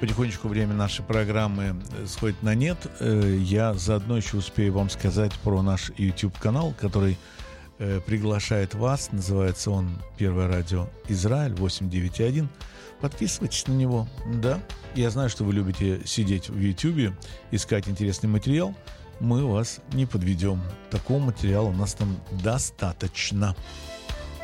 потихонечку время нашей программы сходит на нет. Я заодно еще успею вам сказать про наш YouTube-канал, который приглашает вас. Называется он «Первое радио Израиль» 891. Подписывайтесь на него. Да, я знаю, что вы любите сидеть в YouTube, искать интересный материал. Мы вас не подведем. Такого материала у нас там достаточно.